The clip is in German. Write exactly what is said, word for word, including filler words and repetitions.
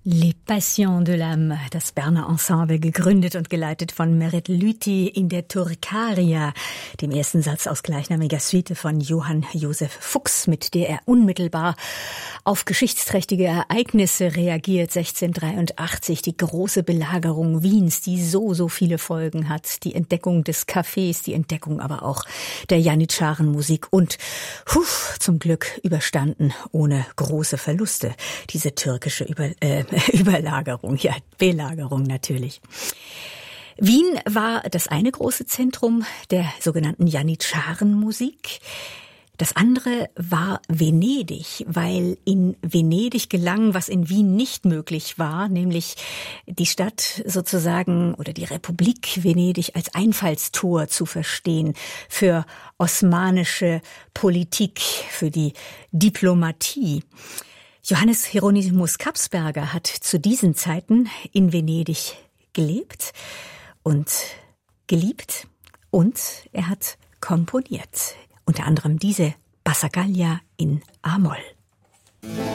Les Passions de l'âme, das Berner Ensemble, gegründet und geleitet von Meret Lüthi in der Turcaria, dem ersten Satz aus gleichnamiger Suite von Johann Josef Fuchs, mit der er unmittelbar auf geschichtsträchtige Ereignisse reagiert. sechzehnhundertdreiundachtzig, die große Belagerung Wiens, die so, so viele Folgen hat. Die Entdeckung des Cafés, die Entdeckung aber auch der Janitscharenmusik und, puh, zum Glück überstanden ohne große Verluste, diese türkische Über, äh, Überlagerung, ja, Belagerung natürlich. Wien war das eine große Zentrum der sogenannten Janitscharenmusik. Das andere war Venedig, weil in Venedig gelang, was in Wien nicht möglich war, nämlich die Stadt sozusagen oder die Republik Venedig als Einfallstor zu verstehen für osmanische Politik, für die Diplomatie. Johannes Hieronymus Kapsberger hat zu diesen Zeiten in Venedig gelebt und geliebt und er hat komponiert. Unter anderem diese Passacaglia in A-Moll.